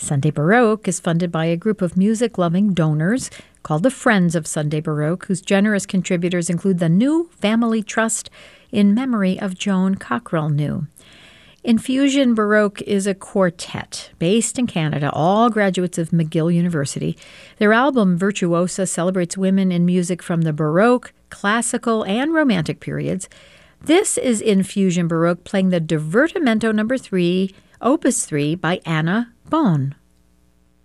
Sunday Baroque is funded by a group of music-loving donors called the Friends of Sunday Baroque, whose generous contributors include the New Family Trust in memory of Joan Cockrell New. Infusion Baroque is a quartet based in Canada, all graduates of McGill University. Their album, Virtuosa, celebrates women in music from the Baroque, classical, and Romantic periods. This is Infusion Baroque playing the Divertimento No. 3, Opus 3 by Anna Bohn.